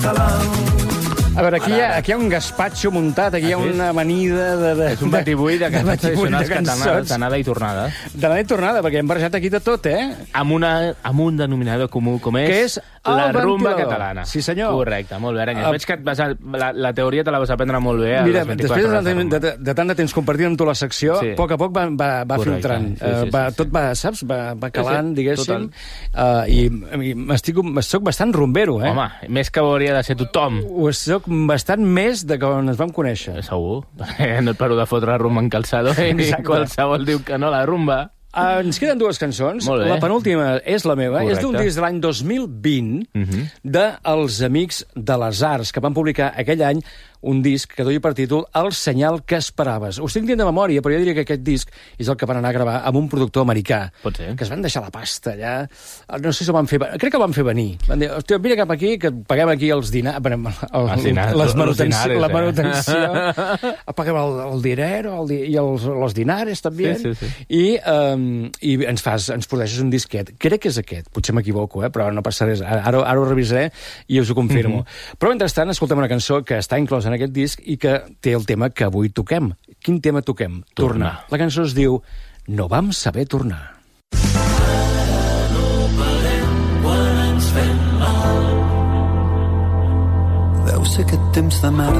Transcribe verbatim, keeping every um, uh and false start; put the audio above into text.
A veure, aquí hi ha, aquí hi ha un gaspatxo muntat, aquí hi ha una amanida de... de És un batibull de cançons tradicionals catalanes d'anada i tornada. D'anada i tornada, perquè hem barrejat aquí de tot, eh? Amb, una, amb un denominador comú, com és, que és la el rumba ventilador. catalana. Sí, senyor. Correcte, molt bé, Arenyes. Uh, Veig que et vas a, la, la teoria te la vas aprendre molt bé a Mira, les després vint-i-quatre de, hores de, de, de tant de temps compartint amb tu la secció, Sí. a poc a poc va, va, va Correcte, filtrant. sí, sí, Uh, va, sí, sí. tot va, saps? Va, va calant, Sí, sí, diguéssim. Uh, I i m'estic, soc bastant rumbero, eh? Home, més que ho hauria de ser tothom. Ho soc bastant més de quan ens vam conèixer. Segur. No et paro de fotre rumba en calçado i Exacte. qualsevol diu que no la rumba. Uh, ens queden dues cançons. Molt bé. La penúltima és la meva. Correcte. És d'un disc de l'any dos mil vint Uh -huh. de Els Amics de les Arts, que van publicar aquell any un disc que duia per títol El senyal que esperaves. Ho estic dient de memòria, però jo diria que aquest disc és el que van anar a gravar amb un productor americà. Pot ser. Que es van deixar la pasta allà. No sé si ho van fer... Crec que el van fer venir. Van dir, hòstia, vine cap aquí, que paguem aquí els dinars... El, Els dinars, les els manutenció, dinares, la eh? manutenció. Paguem el, el dinero el di, i els, els dinares, també. Sí, sí, sí. I, um, i ens fas, ens produeixes un disquet. Crec que és aquest. Potser m'equivoco, eh? Però no passa res. Ara, ara, ara ho revisaré i us ho confirmo. Mm -hmm. Però, mentrestant, escoltem una cançó que està inclosa en aquest disc i que té el tema que avui toquem. Quin tema toquem? Tornar. tornar. La cançó es diu No vam saber tornar. No parem quan ens fem mal. Deu ser aquest temps de merda